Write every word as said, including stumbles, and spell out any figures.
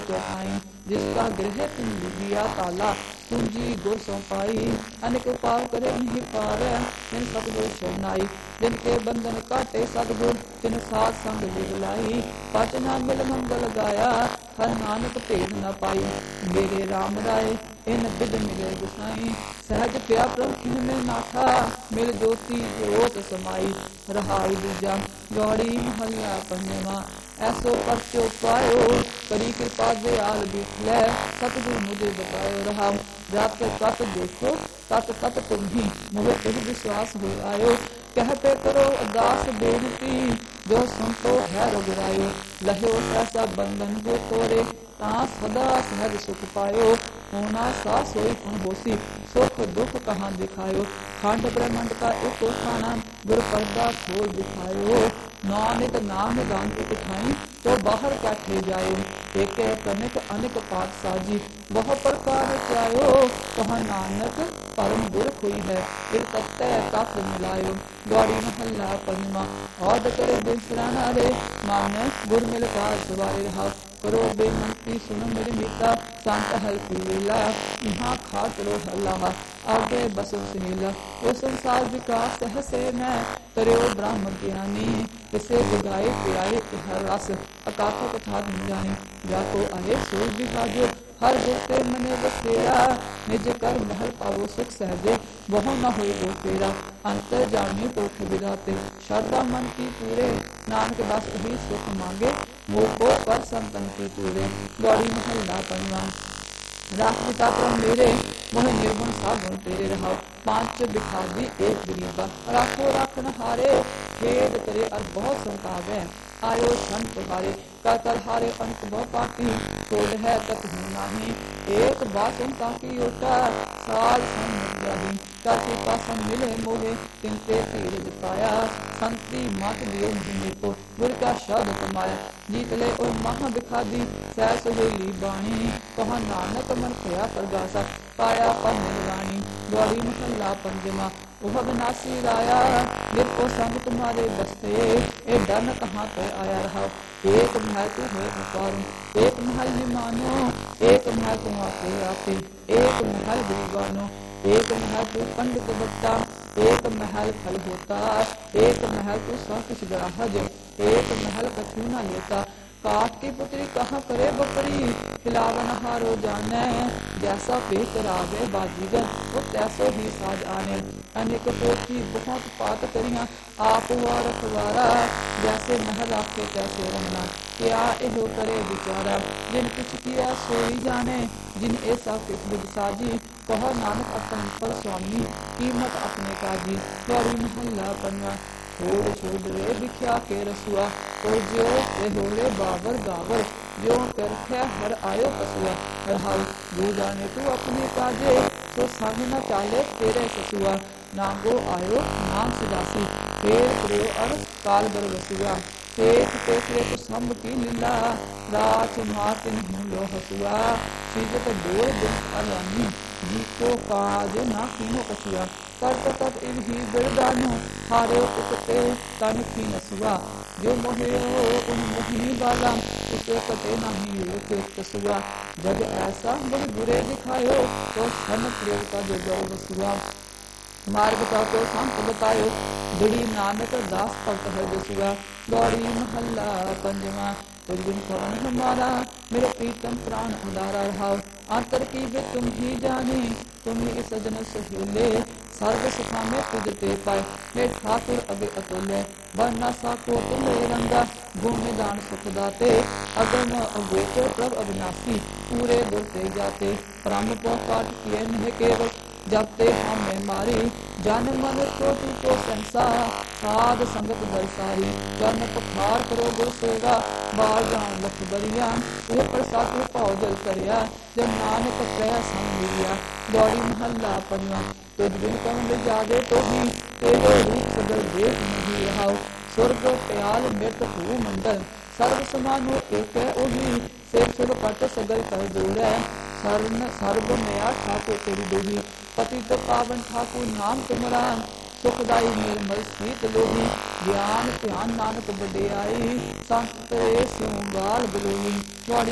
चौपाई, जिसका गृह तुम लिया ताला, पूंजी गुर सौंपाई। अनेक उपाय करे नहीं पावै, जिन सतगुर शरनाई, जिनके बंधन काटे सतगुर, तिन साध संग लिव लाई। पच न मिल मंगल गाया, हर नानक भेद न पाई। मेरे राम राय इन बिद मिले गुसाई, सहज प्या प्रभु इन में नाथा, मिल ज्योति ज्योत समाई। रहाई दूजा गौड़ी महला पंजवा, ऐसो परचो पायो, करी कृपा दयाल बिठलै, सतगुरु मुझे बतायो। रहा जात कत देखो तत तत तुम ही, मुझे तुझ विश्वास हो आयो। कहते करो अरदास बेनती, जो सुनतो है रघुरायो। लह्यो ऐसा बंधन जो तोरे, ता सदा सहज सुख पायो। होना सा सोई कौन होसी, सुख दुख कहाँ दिखायो। खंड ब्रह्मंड का एक खाना, गुर पर्दा खोल दिखायो। नानक नाम गान एक ठाई, तो बाहर कैठे जायो। एक कनिक अनिक पाठ साजी, बहु प्रकार त्यायो। कहा नानक परम गुर खोई है, फिर तत्तै तत् मिलायो। गौड़ी महला पंजवा, औद करे बिसराना रे, मन गुर मिल पास सवारे रहा। करो बेनती सुनो मेरी मीता, संत हल की लीला, यहाँ खा चलो हल्ला। आगे बस सुनीला, वो संसार विकास सहसे मैं, करो ब्रह्म ज्ञानी। इसे जगाए पियाए हर रस, अकाथा कथा धन जानी। जाको आए सोच बिहाजो, हर गुरते मने बसेरा। निज कर महल पावो सुख सहजे, बहु न होए गो तेरा। अंतर जानी तोख विधाते, श्रद्धा मन की पूरे। नानक बस ही सुख मांगे, मोह को पर संतन के पूरे। गौड़ी महला पंजवा, राख पिता परम मेरे, मोह निर्गुण सा गुण तेरे। रहाओ पांच बिखारी एक गरीबा, राखो राखन हारे। खेद करे अर बहुत संतापै, आयो सन तुहारे। कर कर हारे अनक बहु पापी, छोड़ है तत हूँ नाही। एक बात ताकि ओटा, साल सन मिट जाही। कर कृपा सन मिले मोहे, तिनते धीरज पाया। संति मत दियो मुझे को, गुर का शब्द कमाया। जीत ले ओ महा बिखादी, सह सुहेली बाणी। कहा नानक मन खया परगासा, पाया पर रानी। गौड़ी महला पंजवा, वह विनाशी राया, जिनको संग तुम्हारे बसते। ए डर कहाँ पर आया रहा, एक महल तू है उतारू, एक महल निमानो। एक महल तुम आते आते, एक महल गरीबानो। एक महल तू पंडित बट्टा, एक महल फल होता। एक महल तू सब कुछ ग्राहज, एक महल कछु न लेता। काट की पुत्री कहाँ करे बकरी, खिलावन हारो जाने। जैसा पेट रागे बाजीगर, वो तैसो ही साज आने। अनेक पोथी बहुत पात करिया, आप हुआ रखवारा। जैसे महल राखे तैसे रहना, क्या एहो करे विचारा। जिन कुछ किया सोई जाने, जिन ऐसा किस्मत साजी। कहा नानक अपन पर स्वामी, कीमत अपने काजी। गौड़ी महला पंजवा, छोड़ छोड़ रे बिख्या के रसुआ, तो ज्यो ते होले बाबर गावर। ज्यो करख्या हर आयो पसुआ, रहाउ जो जाने तू अपने काजे। तो संग न चाले तेरे ससुआ, नागो आयो नाम सिदासी। फेर प्रयो अर काल बर वसुआ, एक तेसरे तो संभ की लीला। रात मात नहीं लो हसुआ, सीजत डोर दिन अरानी। जी को काज ना कीनो कछुआ, तर्क तक इन्ही बिरदानो। हारो उकते तन की नसुआ, जो मोहे उन मोहिनी बाला। उसे कटे नहीं रोके कसुआ, जब ऐसा बड़ बुरे दिखायो। तो सन प्रिय का जो गौ वसुआ, मार्ग को संत बतायो। बड़ी नानक दास भगत है जसुआ। गौड़ी महला पंजवा, तुझ बिन कौन हमारा, मेरे प्रीतम प्राण उदारा। रहाओ अंतर की भी तुम ही जानी, तुम ही सजन सहेले। सर्व सुखा में तुझते पाए, हे ठाकुर अबे अतुल्य। वरना सा को तुम रंगा, गुण निदान सुख दाते। अगम अगोचर प्रभ अविनाशी, पूरे दुर्ते जाते। परम पौ पाठ किए नहीं केवल, जब ते हमें मारी। जन मन कोटि को संसा, साध संगत दरसारी। कर्म पखार करो गुर सेवा, बाल जान लख बरिया। ये प्रसाद पाओ जल करिया, जब नानक प्रह संग लिया। गौड़ी महला पंजवा, तुझ बिन कौन ले जागे तो ही, तेरे रूप सगल देख नहीं रहाओ। स्वर्ग प्याल मृत भू मंडल, सर्व समानो एक ओही। सिर सिर पट सगल कर दूरै, सर्व सर्व मया ठाकुर तेरी डोही। पतित पावन ठाकुर नाम तुमरा, सुखदाई निर्मल शीत लोही। ज्ञान ध्यान नानक बड़े आई, संत करे स्यों गाल बलोही।